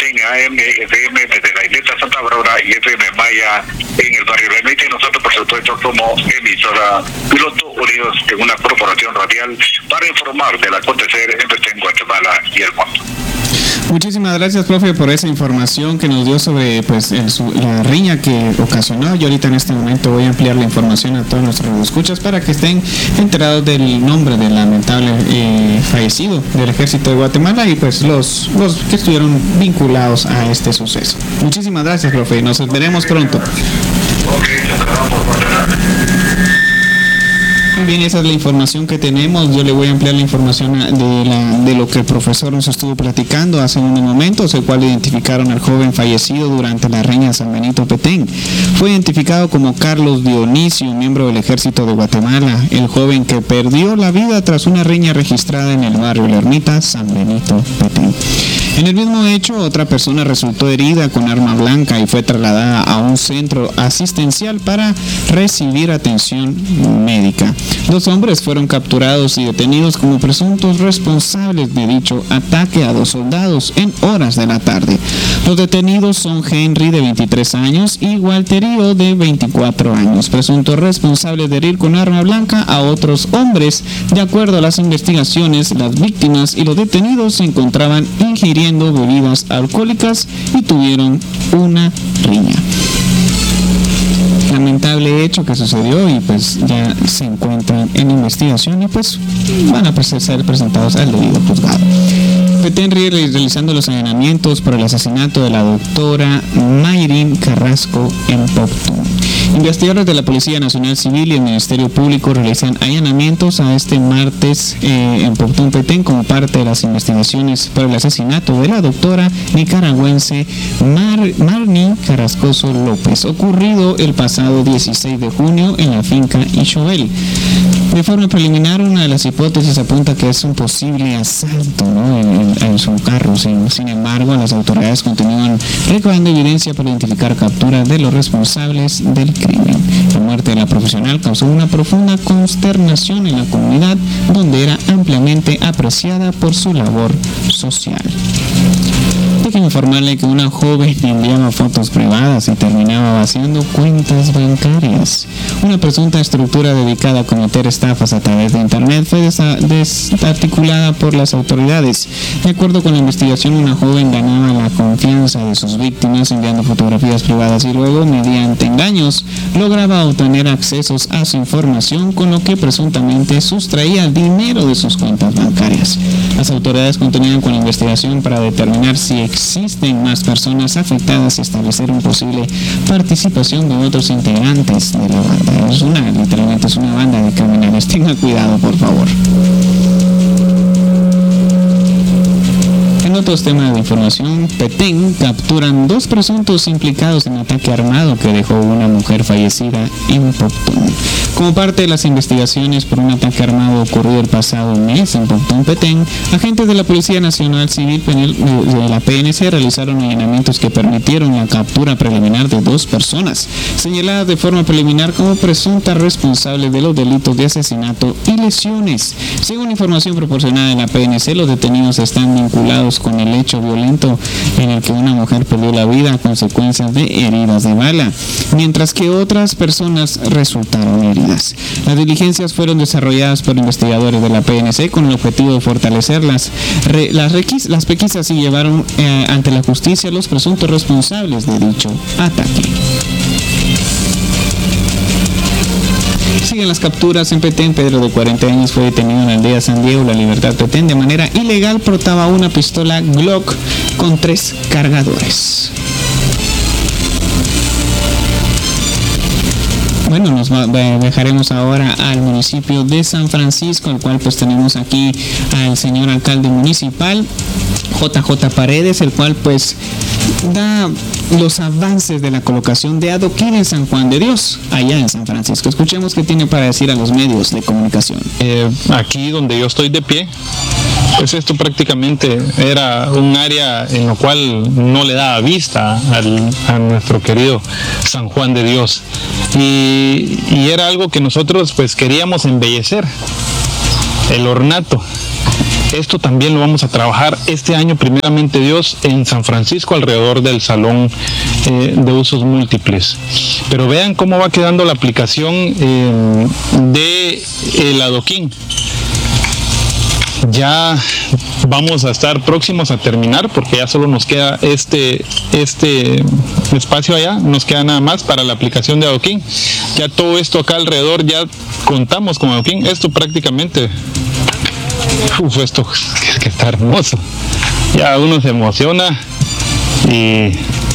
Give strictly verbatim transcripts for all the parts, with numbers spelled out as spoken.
Petén, A M, F M desde la Isleta Santa Bárbara y F M Maya en el barrio La Ermita, y nosotros por supuesto como emisora piloto unidos en una corporación radial para informar del acontecer en Petén, Guatemala y el mundo. Muchísimas gracias, profe, por esa información que nos dio sobre pues el, su, la riña que ocasionó. Yo ahorita en este momento voy a ampliar la información a todos nuestros escuchas para que estén enterados del nombre del lamentable eh, fallecido del Ejército de Guatemala y pues los, los que estuvieron vinculados a este suceso. Muchísimas gracias, profe, y nos veremos pronto. Bien, esa es la información que tenemos. Yo le voy a ampliar la información de, la, de lo que el profesor nos estuvo platicando hace unos momentos, el cual identificaron al joven fallecido durante la riña San Benito Petén. Fue identificado como Carlos Dionisio, miembro del Ejército de Guatemala, el joven que perdió la vida tras una riña registrada en el barrio La Ermita, San Benito Petén. En el mismo hecho, otra persona resultó herida con arma blanca y fue trasladada a un centro asistencial para recibir atención médica. Dos hombres fueron capturados y detenidos como presuntos responsables de dicho ataque a dos soldados en horas de la tarde. Los detenidos son Henry, de veintitrés años, y Walterio, de veinticuatro años, presuntos responsables de herir con arma blanca a otros hombres. De acuerdo a las investigaciones, las víctimas y los detenidos se encontraban ingiriendo bebidas alcohólicas y tuvieron una riña. Lamentable hecho que sucedió y pues ya se encuentran en investigación y pues van a ser presentados al debido juzgado. Petén realizando los allanamientos por el asesinato de la doctora Mayrin Carrasco en Poptún. Investigadores de la Policía Nacional Civil y el Ministerio Público realizan allanamientos a este martes eh, en Poptún, Petén, como parte de las investigaciones por el asesinato de la doctora nicaragüense Mar Marni Carrascoso López, ocurrido el pasado dieciséis de junio en la finca Ixobel. De forma preliminar, una de las hipótesis apunta que es un posible asalto, ¿no?, en, en, en su carro. Sin, sin embargo, las autoridades continúan recabando evidencia para identificar captura de los responsables del crimen. La muerte de la profesional causó una profunda consternación en la comunidad, donde era ampliamente apreciada por su labor social. Déjenme informarle que una joven enviaba fotos privadas y terminaba vaciando cuentas bancarias. Una presunta estructura dedicada a cometer estafas a través de internet fue desarticulada por las autoridades. De acuerdo con la investigación, una joven ganaba la confianza de sus víctimas enviando fotografías privadas y luego, mediante engaños, lograba obtener accesos a su información, con lo que presuntamente sustraía dinero de sus cuentas bancarias. Las autoridades continúan con la investigación para determinar si existen más personas afectadas y establecer una posible participación de otros integrantes de la banda. Es una, literalmente es una banda de criminales. Tenga cuidado, por favor. En otros temas de información, Petén capturan dos presuntos implicados en ataque armado que dejó una mujer fallecida en Poptún. Como parte de las investigaciones por un ataque armado ocurrido el pasado mes en Poptún, Petén, agentes de la Policía Nacional Civil de la P N C realizaron allanamientos que permitieron la captura preliminar de dos personas, señaladas de forma preliminar como presuntas responsables de los delitos de asesinato y lesiones. Según información proporcionada de la P N C, los detenidos están vinculados con el hecho violento en el que una mujer perdió la vida a consecuencias de heridas de bala, mientras que otras personas resultaron heridas. Las diligencias fueron desarrolladas por investigadores de la P N C con el objetivo de fortalecer las, re, las, requis, las pesquisas y llevaron eh, ante la justicia a los presuntos responsables de dicho ataque. Siguen las capturas en Petén. Pedro, de cuarenta años, fue detenido en la aldea San Diego, La Libertad, Petén, de manera ilegal. Portaba una pistola Glock con tres cargadores. Bueno, nos dejaremos ahora al municipio de San Francisco, el cual pues tenemos aquí al señor alcalde municipal, J J Paredes, el cual pues da los avances de la colocación de adoquín en San Juan de Dios, allá en San Francisco. Escuchemos qué tiene para decir a los medios de comunicación. Eh, aquí donde yo estoy de pie, pues esto prácticamente era un área en lo cual no le daba vista al, a nuestro querido San Juan de Dios. Y, y era algo que nosotros pues queríamos embellecer, el ornato. Esto también lo vamos a trabajar este año, primeramente Dios, en San Francisco, alrededor del salón eh, de usos múltiples. Pero vean cómo va quedando la aplicación eh, de el adoquín. Ya vamos a estar próximos a terminar, porque ya solo nos queda este, este espacio allá, nos queda nada más para la aplicación de adoquín. Ya todo esto acá alrededor ya contamos con adoquín. Esto prácticamente, uf, esto es que está hermoso. Ya uno se emociona y,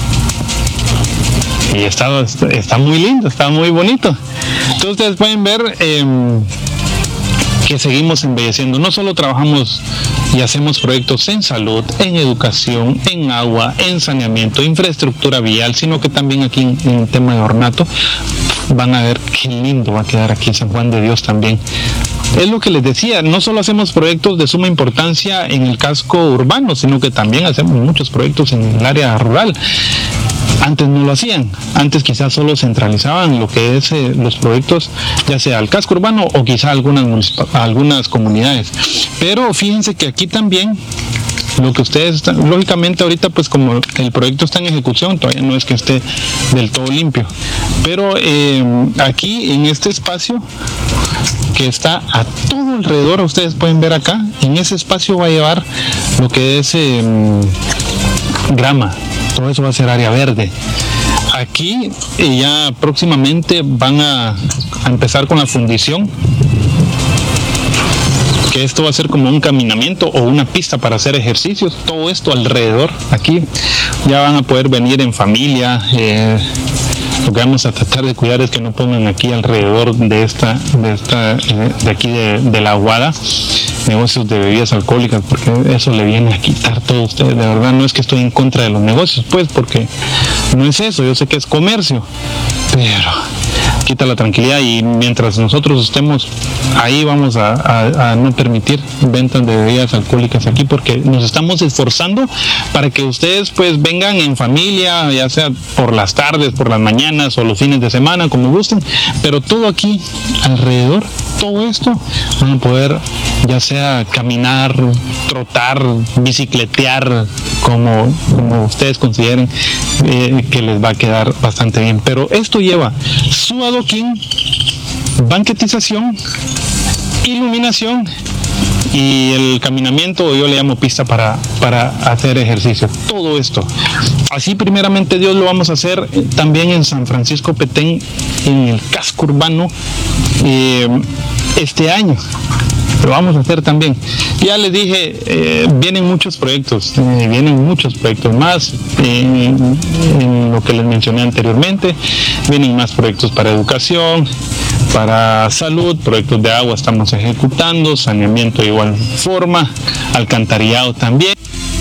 y está, está muy lindo, está muy bonito. Entonces ustedes pueden ver eh, que seguimos embelleciendo. No solo trabajamos y hacemos proyectos en salud, en educación, en agua, en saneamiento, infraestructura vial, sino que también aquí en, en el tema de ornato. Van a ver qué lindo va a quedar aquí San Juan de Dios también. Es lo que les decía, no solo hacemos proyectos de suma importancia en el casco urbano, sino que también hacemos muchos proyectos en el área rural. Antes no lo hacían, antes quizás solo centralizaban lo que es eh, los proyectos, ya sea al casco urbano o quizá algunas, algunas comunidades. Pero fíjense que aquí también lo que ustedes están, lógicamente ahorita pues como el proyecto está en ejecución, todavía no es que esté del todo limpio, pero eh, aquí en este espacio que está a todo alrededor, ustedes pueden ver acá, en ese espacio va a llevar lo que es eh, grama. Todo eso va a ser área verde. Aquí eh, ya próximamente van a, a empezar con la fundición, que esto va a ser como un caminamiento o una pista para hacer ejercicios. Todo esto alrededor, aquí ya van a poder venir en familia. Eh, lo que vamos a tratar de cuidar es que no pongan aquí alrededor de esta, de esta, eh, de aquí de, de la Aguada, negocios de bebidas alcohólicas, porque eso le viene a quitar todo a ustedes. De verdad, no es que estoy en contra de los negocios, pues, porque no es eso. Yo sé que es comercio, pero quita la tranquilidad, y mientras nosotros estemos ahí vamos a, a, a no permitir ventas de bebidas alcohólicas aquí, porque nos estamos esforzando para que ustedes pues vengan en familia, ya sea por las tardes, por las mañanas o los fines de semana, como gusten, pero todo aquí alrededor, todo esto van a poder ya sea caminar, trotar, bicicletear, como, como ustedes consideren eh, que les va a quedar bastante bien. Pero esto lleva su adoquín, banquetización, iluminación y el caminamiento, yo le llamo pista para, para hacer ejercicio. Todo esto. Así primeramente Dios lo vamos a hacer también en San Francisco Petén, en el casco urbano, eh, este año. Lo vamos a hacer también. Ya les dije, eh, vienen muchos proyectos, eh, vienen muchos proyectos más, eh, en lo que les mencioné anteriormente, vienen más proyectos para educación, para salud, proyectos de agua estamos ejecutando, saneamiento de igual forma, alcantarillado también.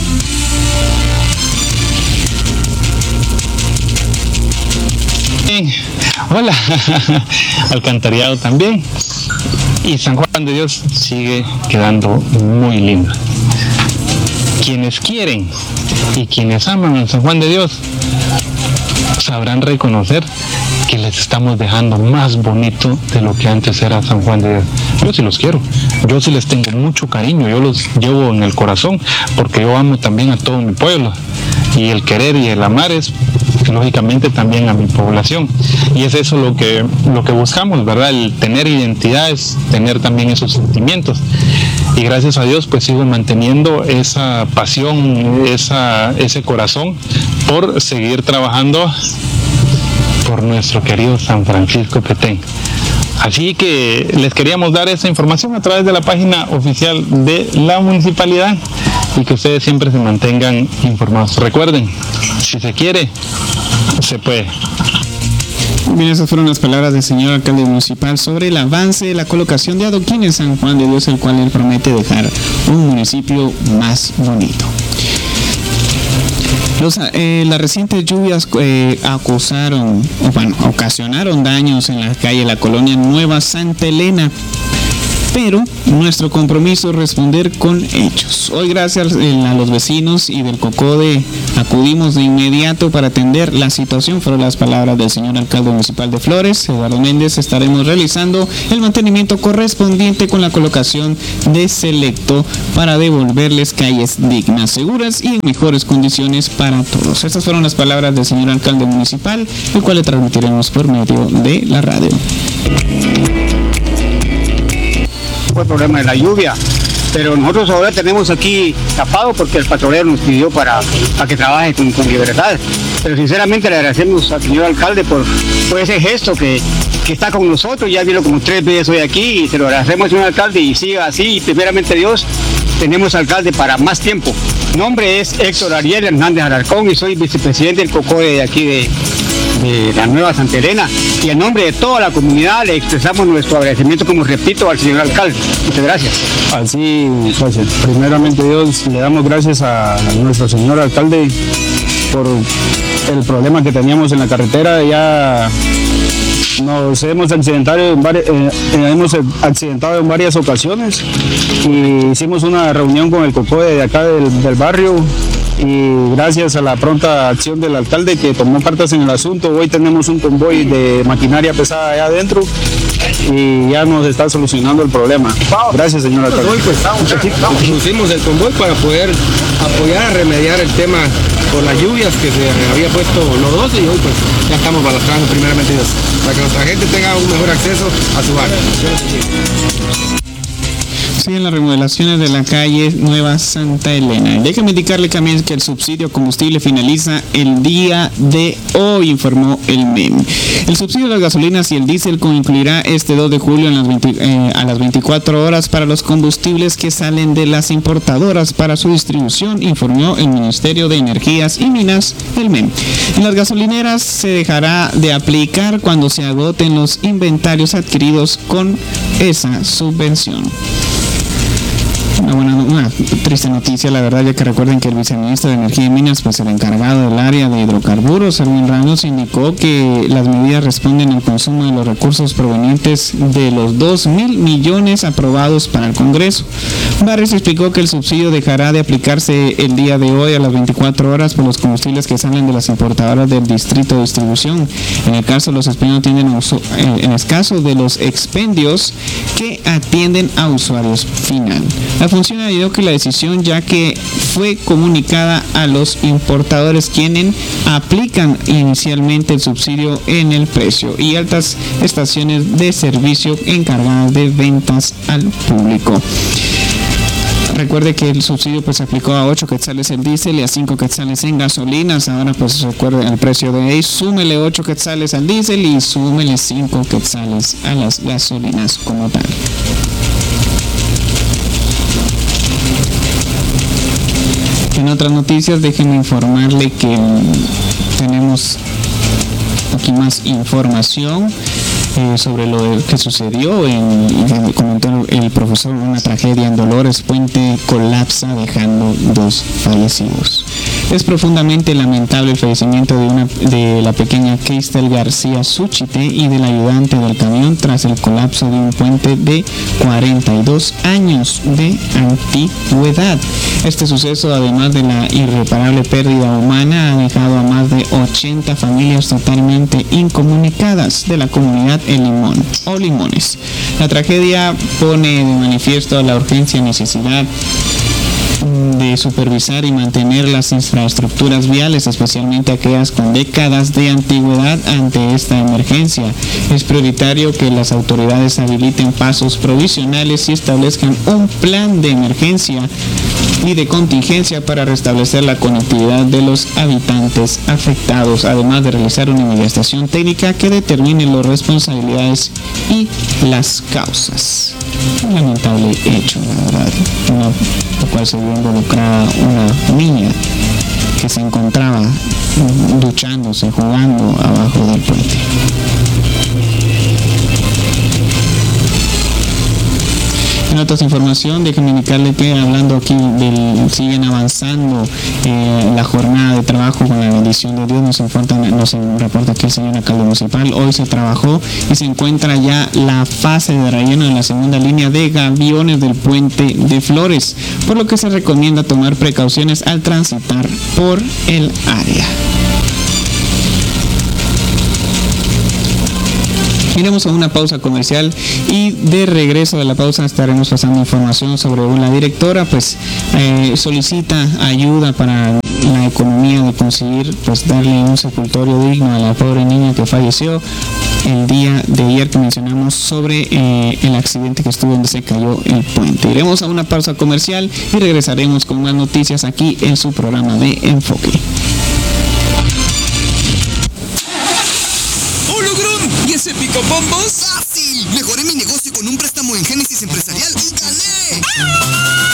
Hola, alcantarillado también. Y San Juan de Dios sigue quedando muy lindo. Quienes quieren y quienes aman a San Juan de Dios sabrán reconocer que les estamos dejando más bonito de lo que antes era San Juan de Dios. Yo sí los quiero, yo sí les tengo mucho cariño, yo los llevo en el corazón porque yo amo también a todo mi pueblo, y el querer y el amar es lógicamente también a mi población, y es eso lo que, lo que buscamos, ¿verdad? El tener identidad es tener también esos sentimientos, y gracias a Dios pues sigo manteniendo esa pasión, esa, ese corazón por seguir trabajando por nuestro querido San Francisco Petén. Así que les queríamos dar esa información a través de la página oficial de la municipalidad, y que ustedes siempre se mantengan informados. Recuerden, si se quiere, se puede. Bien, esas fueron las palabras del señor alcalde municipal sobre el avance de la colocación de adoquines en San Juan de Dios, el cual él promete dejar un municipio más bonito. Los, eh, las recientes lluvias eh, acusaron, o, bueno, ocasionaron daños en la calle La Colonia Nueva Santa Elena, pero nuestro compromiso es responder con hechos. Hoy, gracias a los vecinos y del COCODE, acudimos de inmediato para atender la situación. Fueron las palabras del señor alcalde municipal de Flores, Eduardo Méndez. Estaremos realizando el mantenimiento correspondiente con la colocación de selecto para devolverles calles dignas, seguras y en mejores condiciones para todos. Estas fueron las palabras del señor alcalde municipal, el cual le transmitiremos por medio de la radio. Fue el problema de la lluvia, pero nosotros ahora tenemos aquí tapado porque el patrullero nos pidió para, para que trabaje con, con libertad. Pero sinceramente le agradecemos al señor alcalde por, por ese gesto que, que está con nosotros. Ya vino como tres veces hoy aquí y se lo agradecemos al señor alcalde y siga así. Y primeramente Dios, tenemos alcalde para más tiempo. Mi nombre es Héctor Ariel Hernández Alarcón y soy vicepresidente del COCODE de aquí de, de la Nueva Santa Elena. Y en nombre de toda la comunidad le expresamos nuestro agradecimiento, como repito, al señor alcalde. Muchas gracias. Así, pues, primeramente Dios, le damos gracias a nuestro señor alcalde por el problema que teníamos en la carretera. Ya nos hemos accidentado en varias, eh, hemos accidentado en varias ocasiones y hicimos una reunión con el COCODE de acá del, del barrio, y gracias a la pronta acción del alcalde que tomó cartas en el asunto, hoy tenemos un convoy de maquinaria pesada allá adentro y ya nos está solucionando el problema. Gracias, señor alcalde. Hoy pues pusimos el convoy para poder apoyar a remediar el tema por las lluvias que se había puesto lodoso, y hoy pues ya estamos balastrando primeramente Dios, para que nuestra gente tenga un mejor acceso a su barrio. Siguen las remodelaciones de la calle Nueva Santa Elena. Déjame indicarle también que el subsidio a combustible finaliza el día de hoy, informó el M E M. El subsidio de las gasolinas y el diésel concluirá este dos de julio en las veinte, eh, a las veinticuatro horas para los combustibles que salen de las importadoras para su distribución, informó el Ministerio de Energías y Minas, el M E M. En las gasolineras se dejará de aplicar cuando se agoten los inventarios adquiridos con esa subvención. Una, buena, una triste noticia, la verdad, ya que recuerden que el viceministro de Energía y Minas, pues el encargado del área de hidrocarburos, Erwin Ramos, indicó que las medidas responden al consumo de los recursos provenientes de los dos mil millones aprobados para el Congreso. Barrios explicó que el subsidio dejará de aplicarse el día de hoy a las veinticuatro horas por los combustibles que salen de las importadoras del distrito de distribución. En el caso de los expendios atienden a uso, en el caso de los expendios que atienden a usuarios final. La función añadió que la decisión ya que fue comunicada a los importadores, quienes aplican inicialmente el subsidio en el precio, y altas estaciones de servicio encargadas de ventas al público. Recuerde que el subsidio pues se aplicó a ocho quetzales el diésel y a cinco quetzales en gasolinas. Ahora pues recuerde el precio de ahí, súmele ocho quetzales al diésel y súmele cinco quetzales a las gasolinas como tal. En otras noticias, déjenme informarle que tenemos aquí más información eh, sobre lo que sucedió. En, en, comentó el profesor, una tragedia en Dolores Puente colapsa dejando dos fallecidos. Es profundamente lamentable el fallecimiento de, una, de la pequeña Cristel García Suchite y del ayudante del camión tras el colapso de un puente de cuarenta y dos años de antigüedad. Este suceso, además de la irreparable pérdida humana, ha dejado a más de ochenta familias totalmente incomunicadas de la comunidad El Limón o Limones. La tragedia pone de manifiesto la urgencia y necesidad de supervisar y mantener las infraestructuras viales, especialmente aquellas con décadas de antigüedad ante esta emergencia. Es prioritario que las autoridades habiliten pasos provisionales y establezcan un plan de emergencia y de contingencia para restablecer la conectividad de los habitantes afectados, además de realizar una investigación técnica que determine las responsabilidades y las causas. Un lamentable hecho, la verdad, una, lo cual se vio involucrada una niña que se encontraba duchándose, jugando abajo del puente. En otras otra información, déjenme indicarle que hablando aquí del, siguen avanzando eh, la jornada de trabajo con la bendición de Dios. Nos informa, nos reporta aquí el señor alcalde municipal. Hoy se trabajó y se encuentra ya la fase de relleno de la segunda línea de gaviones del puente de Flores, por lo que se recomienda tomar precauciones al transitar por el área. Iremos a una pausa comercial y de regreso de la pausa estaremos pasando información sobre una directora pues eh, solicita ayuda para la economía de conseguir pues darle un sepultorio digno a la pobre niña que falleció el día de ayer que mencionamos sobre eh, el accidente que estuvo donde se cayó el puente. Iremos a una pausa comercial y regresaremos con más noticias aquí en su programa de Enfoque. ¿Y ese picabombos? ¡Fácil! Mejoré mi negocio con un préstamo en Génesis Empresarial y gané. ¡Ah!